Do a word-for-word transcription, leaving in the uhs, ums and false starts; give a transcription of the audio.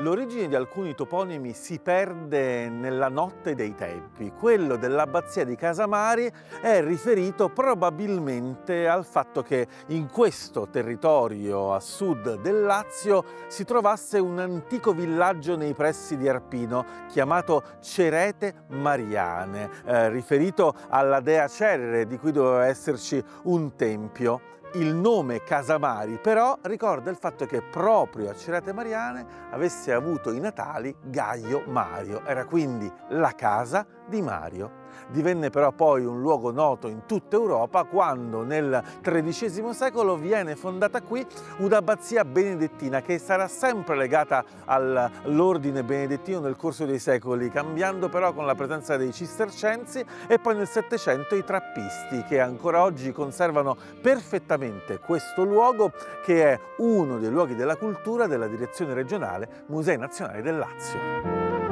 L'origine di alcuni toponimi si perde nella notte dei tempi. Quello dell'abbazia di Casamari è riferito probabilmente al fatto che in questo territorio a sud del Lazio si trovasse un antico villaggio nei pressi di Arpino chiamato Cerete Mariane, eh, riferito alla dea Cerere di cui doveva esserci un tempio. Il nome Casamari però ricorda il fatto che proprio a Cerete Mariane avesse avuto i natali Gaio Mario, era quindi la casa di Mario. Divenne però poi un luogo noto in tutta Europa quando nel tredicesimo secolo viene fondata qui un'abbazia benedettina che sarà sempre legata all'ordine benedettino nel corso dei secoli, cambiando però con la presenza dei cistercensi e poi nel Settecento i trappisti, che ancora oggi conservano perfettamente questo luogo, che è uno dei luoghi della cultura della Direzione Regionale Musei Nazionali del Lazio.